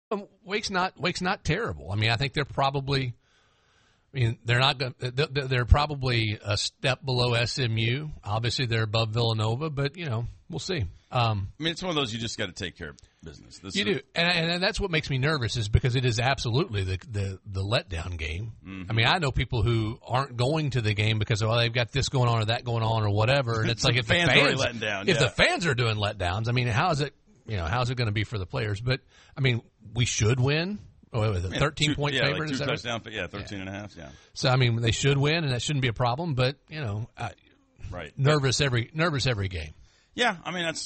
Wake's not terrible. I mean, I think they're probably. I mean, they're not going. They're probably a step below SMU. Obviously, they're above Villanova, but we'll see. I mean, it's one of those you just got to take care of business. You do, and that's what makes me nervous is because it is absolutely the letdown game. Mm-hmm. I mean, I know people who aren't going to the game because they've got this going on or that going on or whatever, and it's like if the fans are doing letdowns, I mean, how is it going to be for the players? But I mean, we should win. Oh, was it 13-point favorite? Like 2 touchdowns, 13.5. Yeah. So I mean, they should win, and that shouldn't be a problem. But right, nervous every game. Yeah, I mean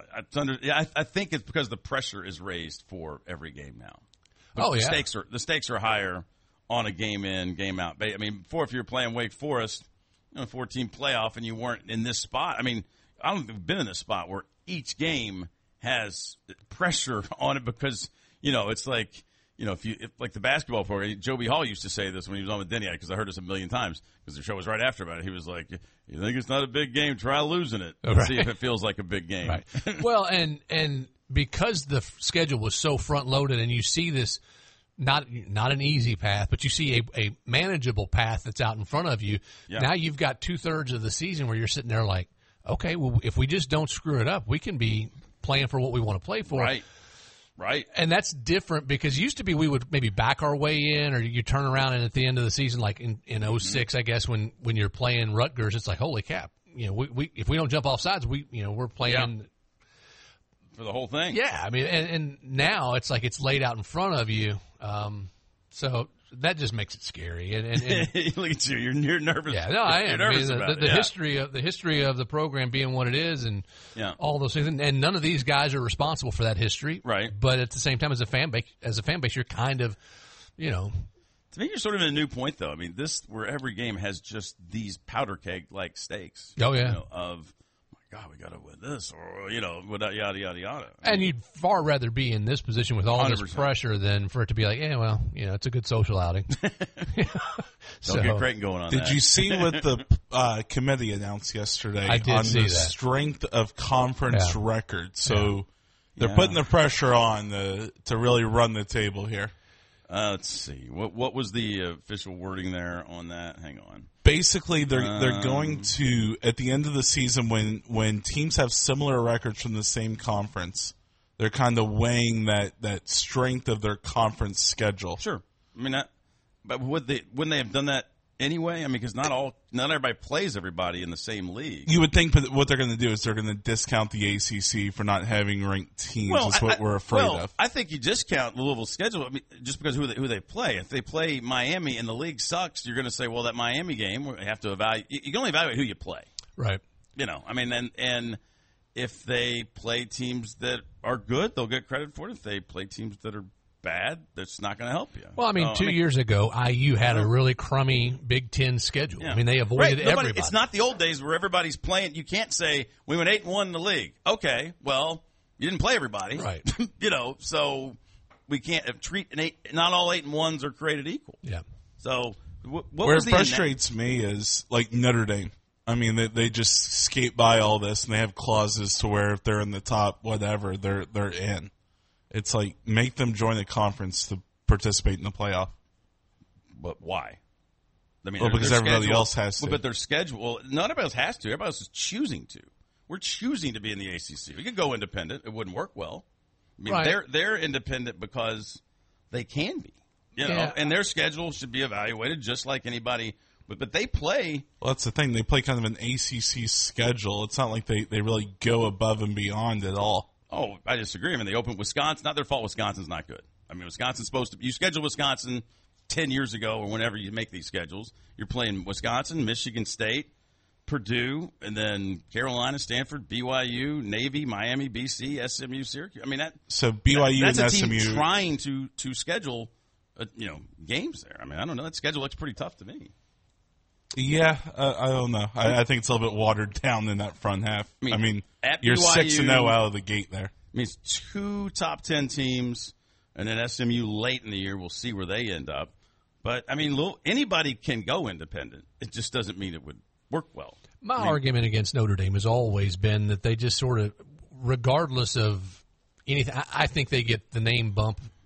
I think it's because the pressure is raised for every game now. The stakes are higher on a game in, game out. I mean, before if you were playing Wake Forest, 14 playoff, and you weren't in this spot. I mean, I don't think we've been in this spot where each game has pressure on it because it's like. If like the basketball program, Joby Hall used to say this when he was on with Deniak because I heard this a million times because the show was right after about it. He was like, "You think it's not a big game? Try losing it and see if it feels like a big game." Right. Well, and because the schedule was so front loaded, and you see this not an easy path, but you see a manageable path that's out in front of you. Yeah. Now you've got 2/3 of the season where you're sitting there like, okay, well, if we just don't screw it up, we can be playing for what we want to play for. Right. And that's different because used to be we would maybe back our way in or you turn around and at the end of the season, like in 06, I guess, when you're playing Rutgers, it's like, holy cap. We if we don't jump off sides, we're playing for the whole thing. Yeah. I mean, and now it's like it's laid out in front of you. So that just makes it scary. And look at you, you're nervous. Yeah, no, I am. You're nervous about the history of the program being what it is, and all those things. And none of these guys are responsible for that history, right? But at the same time, as a fan base, you're kind of, To me, you're sort of in a new point, though. I mean, where every game has just these powder keg like stakes. Oh yeah. Of God, we got to win this, or without yada yada yada. And you'd far rather be in this position with all 100%. This pressure than for it to be like, it's a good social outing. Don't get Creighton going on. Did you see what the committee announced yesterday? I did see the that. Strength of conference records. So they're putting the pressure on to really run the table here. Let's see. What was the official wording there on that? Hang on. Basically, they're going to, at the end of the season, when teams have similar records from the same conference, they're kind of weighing that strength of their conference schedule. Sure. I mean, but wouldn't they have done that anyway? I mean, because not everybody plays everybody in the same league. You would think what they're going to do is they're going to discount the ACC for not having ranked teams. Is what we're afraid of. I think you discount Louisville's schedule just because who they play. If they play Miami and the league sucks, you're going to say, well, that Miami game, we have to evaluate. You can only evaluate who you play. Right. I mean, and if they play teams that are good, they'll get credit for it. If they play teams that are bad, that's not going to help you. Well, I mean, 2 years ago, IU had a really crummy Big Ten schedule. Yeah. I mean, they avoided everybody. It's not the old days where everybody's playing. You can't say, we went 8-1 in the league. Okay, well, you didn't play everybody. Right. So we can't treat not all 8-1s are created equal. Yeah. So where it frustrates me is like Notre Dame. I mean, they just skate by all this, and they have clauses to where if they're in the top whatever, they're in. It's like, make them join a conference to participate in the playoff. But why? I mean, because everybody else has to. But their schedule, not everybody else has to. Everybody else is choosing to. We're choosing to be in the ACC. We could go independent. It wouldn't work well. I mean, they're independent because they can be. And their schedule should be evaluated just like anybody. But they play. Well, that's the thing. They play kind of an ACC schedule. It's not like they really go above and beyond at all. Oh, I disagree. I mean, they opened Wisconsin. Not their fault. Wisconsin's not good. I mean, Wisconsin's supposed to. You schedule Wisconsin 10 years ago or whenever you make these schedules. You're playing Wisconsin, Michigan State, Purdue, and then Carolina, Stanford, BYU, Navy, Miami, BC, SMU, Syracuse. I mean, so BYU that's and a team SMU trying to schedule, games there. I mean, I don't know. That schedule looks pretty tough to me. Yeah, I don't know. I think it's a little bit watered down in that front half. I mean you're BYU, 6-0 out of the gate there. I mean, it's 2 top 10 teams, and then SMU late in the year. We'll see where they end up. But, I mean, anybody can go independent. It just doesn't mean it would work well. My argument against Notre Dame has always been that they just sort of, regardless of anything, I think they get the name bump